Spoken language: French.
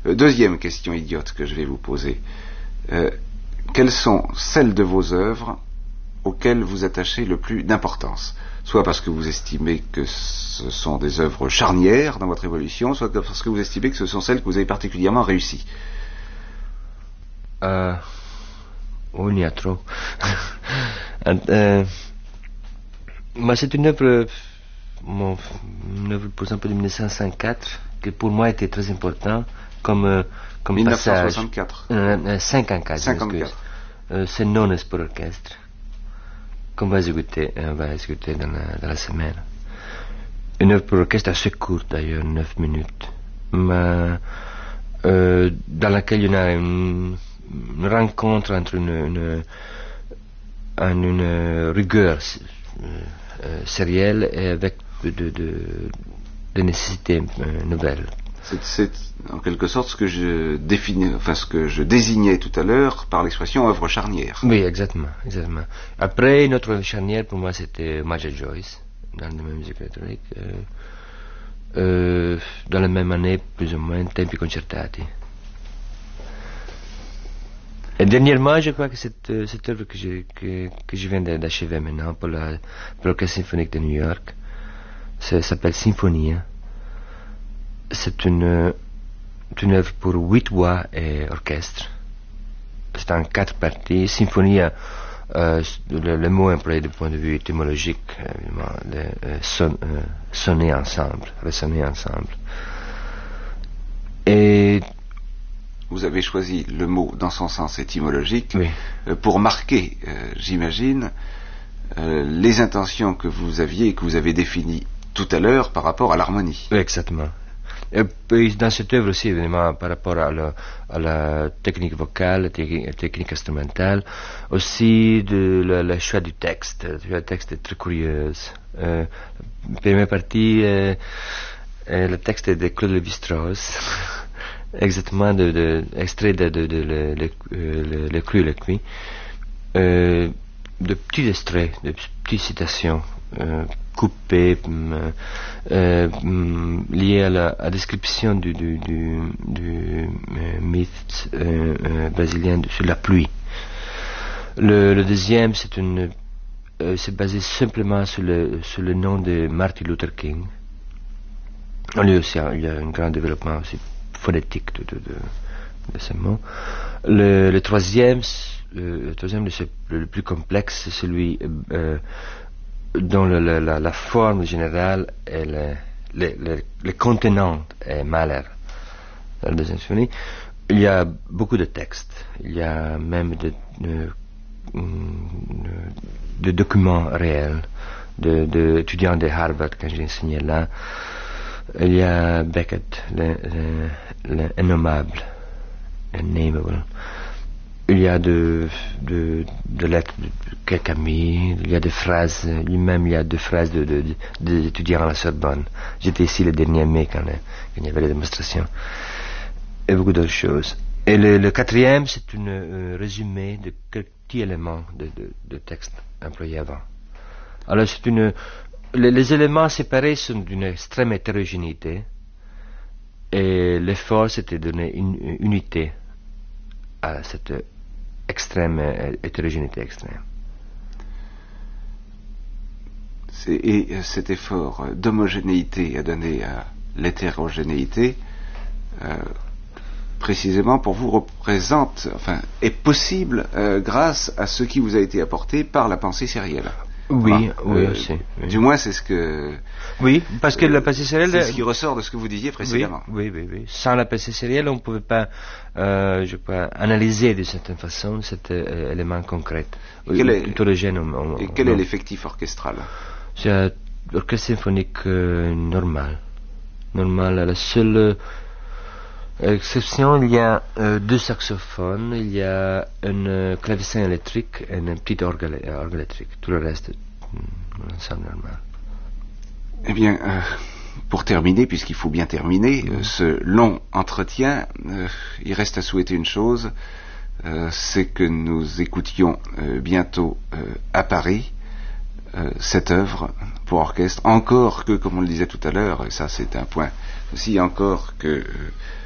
Deuxième question idiote que je vais vous poser. Quelles sont celles de vos œuvres auxquelles vous attachez le plus d'importance? Soit parce que vous estimez que ce sont des œuvres charnières dans votre évolution, soit parce que vous estimez que ce sont celles que vous avez particulièrement réussies. Il y a trop. Moi, c'est une œuvre, par exemple, de 1954, qui pour moi était très important comme 1964. Passage. 54. C'est non pour orchestre. Qu'on va exécuter dans la semaine. Une œuvre pour orchestre assez courte d'ailleurs, 9 minutes, mais dans laquelle il y a une rencontre entre une rigueur sérielle et avec des nécessités nouvelles. C'est en quelque sorte ce que je désignais tout à l'heure par l'expression œuvre charnière. Oui, exactement. Après, une autre charnière pour moi c'était Major Joyce, dans la même musique électronique, dans la même année, plus ou moins, Tempi Concertati. Et dernièrement, je crois que cette œuvre que je viens d'achever maintenant pour l'Orchestre Symphonique de New York, ça s'appelle Symphonia. C'est une œuvre pour 8 voix et orchestre. C'est en 4 parties. Symphonia, le mot employé du point de vue étymologique, évidemment, sonner ensemble, résonner ensemble. Et vous avez choisi le mot dans son sens étymologique, oui, pour marquer, j'imagine, les intentions que vous aviez et que vous avez définies tout à l'heure par rapport à l'harmonie. Oui, exactement. Et puis dans cette œuvre aussi, évidemment, par rapport à la technique vocale, technique instrumentale, aussi le choix du texte. Le texte est très curieux. La première partie, le texte est de Claude Lévi-Strauss, exactement extrait de Le Cru et le Cuit, de petits extraits, de petites citations coupées, liées à la description du mythe brésilien sur la pluie. Le deuxième, c'est basé simplement sur le nom de Martin Luther King. Lui aussi, il y a un grand développement aussi phonétique de ce mot. Le troisième, le plus complexe, c'est celui dont la forme générale et le contenant est Mahler. Dans la deuxième symphonie, il y a beaucoup de textes. Il y a même de documents réels d'étudiants de Harvard quand j'ai enseigné là. Il y a Beckett, l'innommable, innameable. Il y a de lettres de Camille, il y a des phrases, lui-même il y a des phrases d'étudiants à la Sorbonne. J'étais ici le dernier mai quand il y avait les démonstrations. Et beaucoup d'autres choses. Et le quatrième, c'est un résumé de quelques petits éléments de texte employés avant. Alors les éléments séparés sont d'une extrême hétérogénéité, et l'effort c'était de donner une unité à cette extrême hétérogénéité extrême. Et cet effort d'homogénéité à donner à l'hétérogénéité, précisément pour vous représente, est possible grâce à ce qui vous a été apporté par la pensée sérielle. Oui, aussi. Oui. Du moins, c'est ce que... Oui, parce que la pensée sérielle... C'est ce qui ressort de ce que vous disiez précédemment. Oui. Sans la pensée sérielle, on ne pouvait pas, analyser de certaine façon cet élément concret. Et quel est l'effectif orchestral? C'est un orchestre symphonique normal. La seule exception, il y a 2 saxophones, il y a un clavecin électrique et une petite orgue électrique. Tout le reste, ensemble normal. Eh bien, pour terminer, puisqu'il faut bien terminer, ce long entretien, il reste à souhaiter une chose, c'est que nous écoutions bientôt à Paris cette œuvre pour orchestre, encore que, comme on le disait tout à l'heure, et ça c'est un point aussi, encore que